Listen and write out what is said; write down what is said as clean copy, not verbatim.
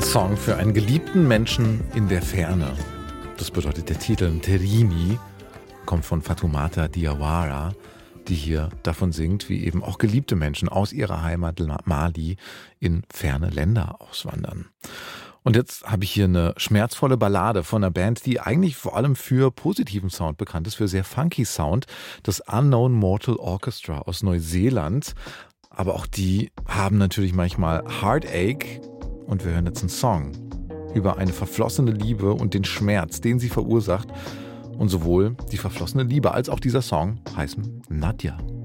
Song für einen geliebten Menschen in der Ferne. Das bedeutet der Titel Terini, kommt von Fatoumata Diawara, die hier davon singt, wie eben auch geliebte Menschen aus ihrer Heimat Mali in ferne Länder auswandern. Und jetzt habe ich hier eine schmerzvolle Ballade von einer Band, die eigentlich vor allem für positiven Sound bekannt ist, für sehr funky Sound. Das Unknown Mortal Orchestra aus Neuseeland. Aber auch die haben natürlich manchmal Heartache. Und wir hören jetzt einen Song über eine verflossene Liebe und den Schmerz, den sie verursacht. Und sowohl die verflossene Liebe als auch dieser Song heißen Nadja.